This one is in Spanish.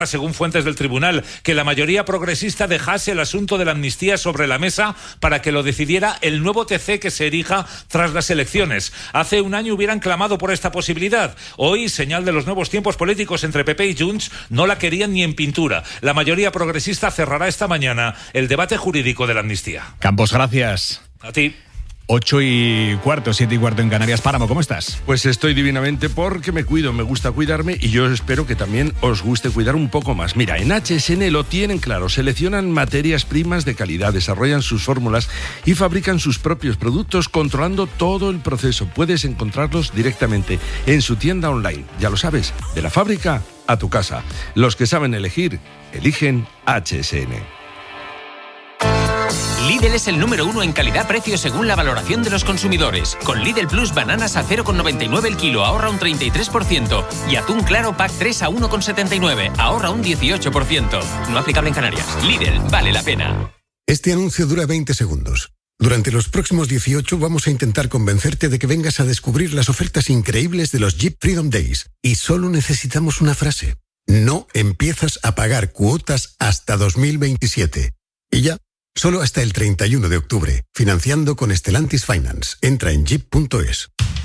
según fuentes del tribunal, que la mayoría progresista dejase el asunto de la amnistía sobre la mesa para que lo decidiera el nuevo TC que se erija tras las elecciones. Hace un año hubieran clamado por esta posibilidad. Hoy, señal de los nuevos tiempos políticos entre PP y Junts, no la querían ni en pintura. La mayoría progresista cerrará esta mañana el debate jurídico de la amnistía. Campos, gracias. A ti. 8:15, 7:15 en Canarias. Páramo, ¿cómo estás? Pues estoy divinamente porque me cuido, me gusta cuidarme y yo espero que también os guste cuidar un poco más. Mira, en HSN lo tienen claro, seleccionan materias primas de calidad, desarrollan sus fórmulas y fabrican sus propios productos controlando todo el proceso. Puedes encontrarlos directamente en su tienda online, ya lo sabes, de la fábrica a tu casa. Los que saben elegir, eligen HSN. Lidl es el número 1 en calidad-precio según la valoración de los consumidores. Con Lidl Plus, bananas a 0,99 el kilo, ahorra un 33%. Y atún claro, pack 3 a 1,79, ahorra un 18%. No aplicable en Canarias. Lidl, vale la pena. Este anuncio dura 20 segundos. Durante los próximos 18 vamos a intentar convencerte de que vengas a descubrir las ofertas increíbles de los Jeep Freedom Days. Y solo necesitamos una frase. No empiezas a pagar cuotas hasta 2027. Y ya. Solo hasta el 31 de octubre, financiando con Stellantis Finance. Entra en jeep.es.